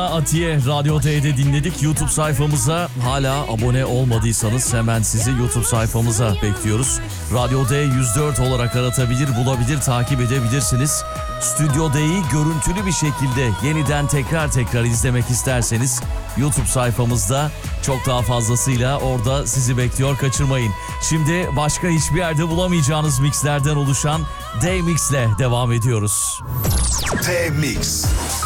Atiye Radyo D'de dinledik. YouTube sayfamıza hala abone olmadıysanız hemen sizi YouTube sayfamıza bekliyoruz. Radyo D 104 olarak aratabilir, bulabilir, takip edebilirsiniz. Stüdyo D'yi görüntülü bir şekilde yeniden tekrar izlemek isterseniz YouTube sayfamızda çok daha fazlasıyla orada sizi bekliyor, kaçırmayın. Şimdi başka hiçbir yerde bulamayacağınız mixlerden oluşan D-Mix'le devam ediyoruz. D-Mix.